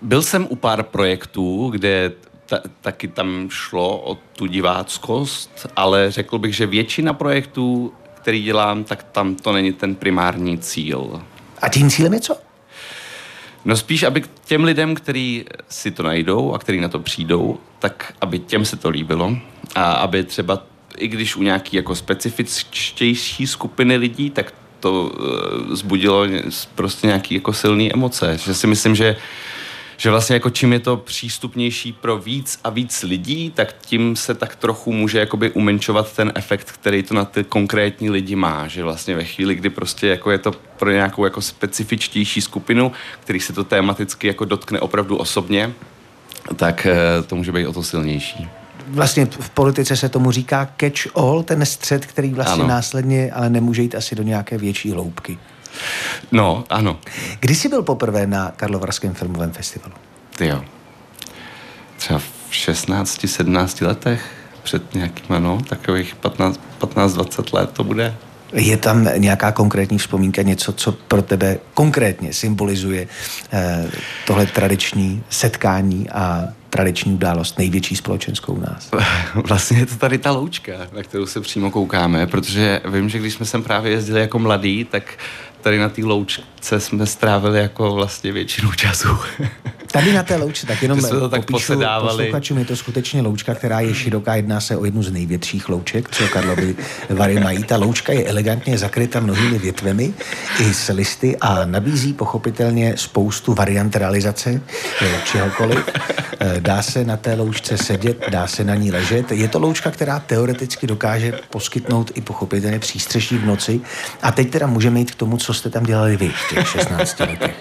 Byl jsem u pár projektů, kde taky tam šlo o tu diváckost, ale řekl bych, že většina projektů, který dělám, tak tam to není ten primární cíl. A tím cílem je co? No spíš, aby těm lidem, kteří si to najdou a kteří na to přijdou, tak aby těm se to líbilo a aby třeba, i když u nějaký jako specifičtější skupiny lidí, tak to vzbudilo prostě nějaký jako silný emoce. Že si myslím, že vlastně jako čím je to přístupnější pro víc a víc lidí, tak tím se tak trochu může jakoby umenšovat ten efekt, který to na ty konkrétní lidi má. Že vlastně ve chvíli, kdy prostě jako je to pro nějakou jako specifičtější skupinu, který se to tematicky jako dotkne opravdu osobně, tak to může být o to silnější. Vlastně v politice se tomu říká catch all, ten střed, který vlastně následně ale nemůže jít asi do nějaké větší hloubky. No, ano. Kdy jsi byl poprvé na Karlovarském filmovém festivalu? Tyjo. Třeba v 16-17 letech, před nějakýma, takových 15-20 let to bude. Je tam nějaká konkrétní vzpomínka, něco, co pro tebe konkrétně symbolizuje tohle tradiční setkání a tradiční událost, největší společenskou u nás? Vlastně je to tady ta loučka, na kterou se přímo koukáme, protože vím, že když jsme sem právě jezdili jako mladí, tak tady na té loučce jsme strávili jako vlastně většinu času. Tady na té loučce, tak jenom tak popíšu posluchačům, je to skutečně loučka, která je široká, jedná se o jednu z největších louček, co Karlovy Vary mají. Ta loučka je elegantně zakryta mnohými větvemi i s listy a nabízí pochopitelně spoustu variant realizace čehokoliv. Dá se na té loučce sedět, dá se na ní ležet. Je to loučka, která teoreticky dokáže poskytnout i pochopitelně přístřeší v noci. A teď teda můžeme jít k tomu, co jste tam dělali vy v těch 16 letech.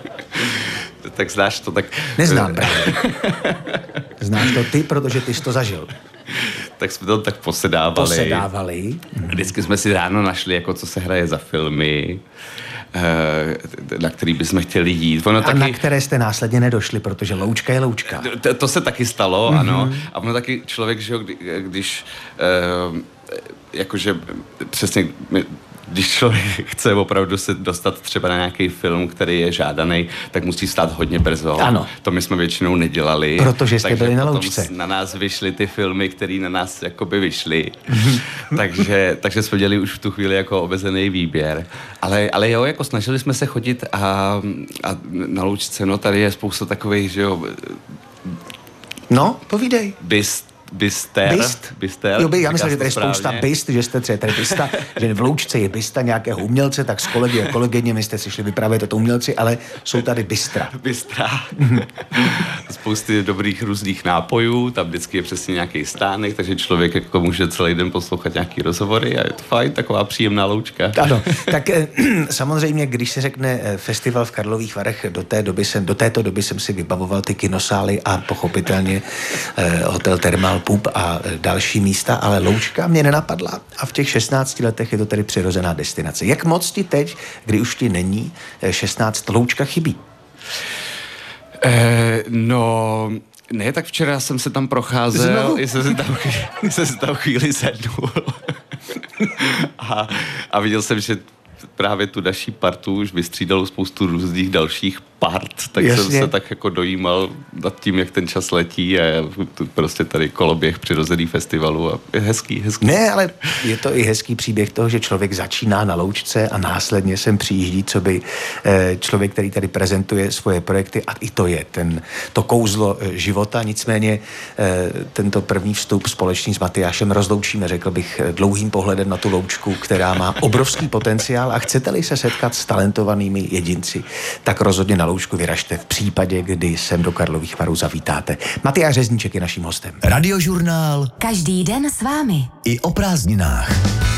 Tak znáš to, tak... Neznám právě. Znáš to ty, protože ty jsi to zažil. Tak jsme to tak posedávali. Vždycky jsme si ráno našli, jako co se hraje za filmy, na který bychom chtěli jít. A na které jste následně nedošli, protože loučka je loučka. To se taky stalo, ano. A ono taky člověk, že když jakože přesně... Když člověk chce opravdu se dostat třeba na nějaký film, který je žádaný, tak musí stát hodně brzo. Ano. To my jsme většinou nedělali. Protože jste byli na loučce. Na nás vyšly ty filmy, které na nás jakoby vyšly. takže jsme dělali už v tu chvíli jako obezený výběr. Ale jo, jako snažili jsme se chodit a na loučce, tady je spousta takových, že jo... No, povídej. Bister. Jo, já myslím, že tady je spousta bist, že jste třeba tady bista, že v loučce je bista nějakého umělce, tak s kolegy a kolegyněmi jste si šli vyprávět o tom umělci, ale jsou tady bistra. Spousty dobrých různých nápojů, tam vždycky je přesně nějaký stánek, takže člověk jako může celý den poslouchat nějaký rozhovory a je to fajn, taková příjemná loučka. Ano, tak samozřejmě, když se řekne festival v Karlových Varech, do této doby jsem si vybavoval ty kinosály a pochopitelně hotel Thermal Pub a další místa, ale loučka mě nenapadla a v těch 16 letech je to tedy přirozená destinace. Jak moc ti teď, kdy už ti není 16, loučka chybí? Ne, tak včera jsem se tam procházel, jsem se tam chvíli sednul a viděl jsem, že právě tu naší partu už vystřídalo spoustu různých dalších part, tak jsem se tak jako dojímal nad tím, jak ten čas letí a prostě tady koloběh přirozený festivalu a je hezký. Ne, ale je to i hezký příběh toho, že člověk začíná na loučce a následně sem přijíždí, co by člověk, který tady prezentuje svoje projekty a i to je to kouzlo života. Nicméně tento první vstup společný s Matyášem rozloučíme, řekl bych, dlouhým pohledem na tu loučku, která má obrovský potenciál a chcete-li se setkat s talentovanými jedinci, tak rozhodně na loučku vyražte v případě, kdy sem do Karlových Varů zavítáte. Matyáš Řezníček je naším hostem. Radiožurnál. Každý den s vámi. I o prázdninách.